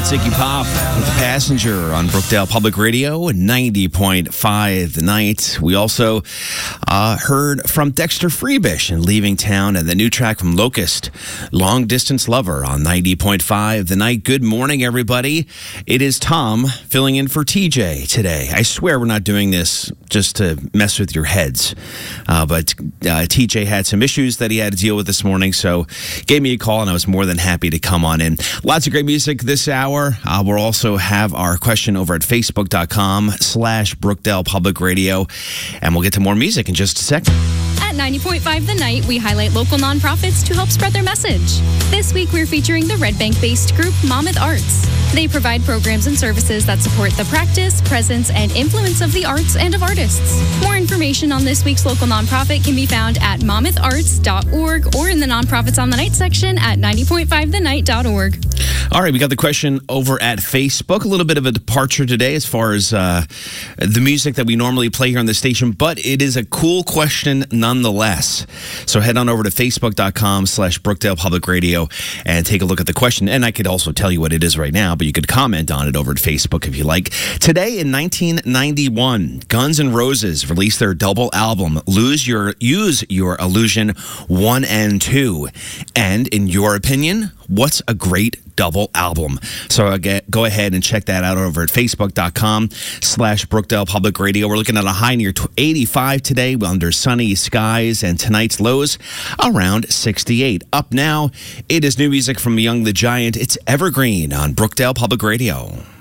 It's Iggy Pop with The Passenger on Brookdale Public Radio, 90.5 The Night. We also heard from Dexter Freebish and Leaving Town, and the new track from Locust, Long Distance Lover on 90.5 The Night. Good morning, everybody. It is Tom filling in for TJ today. I swear we're not doing this just to mess with your heads, but TJ had some issues that he had to deal with this morning, so gave me a call, and I was more than happy to come on in. Lots of great music this hour. We'll also have our question over at facebook.com/Brookdale Public Radio, and we'll get to more music in just a second. At 90.5 The Night, we highlight local nonprofits to help spread their message. This week, we're featuring the Red Bank-based group Monmouth Arts. They provide programs and services that support the practice, presence, and influence of the arts and of artists. More information on this week's local nonprofit can be found at monmoutharts.org or in the Nonprofits on the Night section at 90.5thenight.org. All right, we got the question over at Facebook. A little bit of a departure today as far as the music that we normally play here on the station, but it is a cool question nonetheless. So head on over to facebook.com/Brookdale Public Radio and take a look at the question. And I could also tell you what it is right now, but you could comment on it over at Facebook if you like. Today in 1991, Guns N' Roses released their double album, Use Your Illusion 1 and 2. And in your opinion, what's a great double album? So go ahead and check that out over at facebook.com/Brookdale Public Radio. We're looking at a high near 85 today under sunny skies, and tonight's lows around 68. Up now, it is new music from Young the Giant. It's Evergreen on Brookdale Public Radio.